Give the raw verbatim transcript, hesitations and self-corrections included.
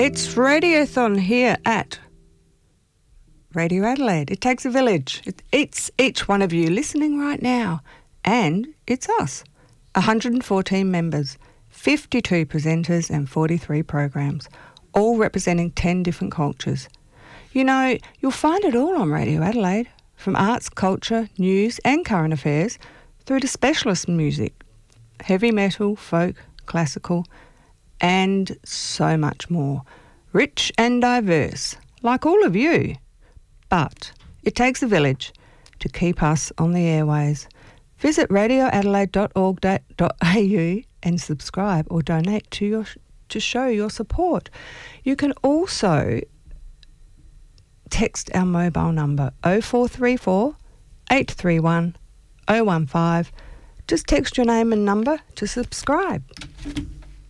It's Radiothon here at Radio Adelaide. It takes a village. It, it's each one of you listening right now. And it's us. one hundred fourteen members, fifty-two presenters and forty-three programs, all representing ten different cultures. You know, you'll find it all on Radio Adelaide, from arts, culture, news and current affairs, through to specialist music, heavy metal, folk, classical, and so much more. Rich and diverse, like all of you. But it takes a village to keep us on the airways. Visit radio adelaide dot org dot a u and subscribe or donate to your to show your support. You can also text our mobile number oh four three four, eight three one, oh one five. Just text your name and number to subscribe.